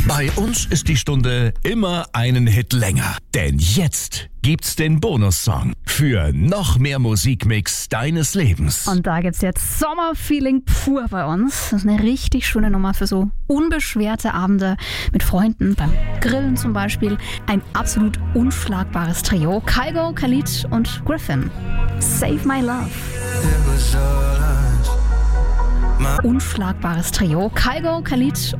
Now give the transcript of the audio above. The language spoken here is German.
Bei uns ist die Stunde immer einen Hit länger. Denn jetzt gibt's den Bonussong für noch mehr Musikmix deines Lebens. Und da gibt's jetzt Sommerfeeling pur bei uns. Das ist eine richtig schöne Nummer für so unbeschwerte Abende mit Freunden, beim Grillen zum Beispiel. Ein absolut unschlagbares Trio. Kygo, Khalid und Griffin. Save My Love. Unschlagbares Trio. Kygo, Khalid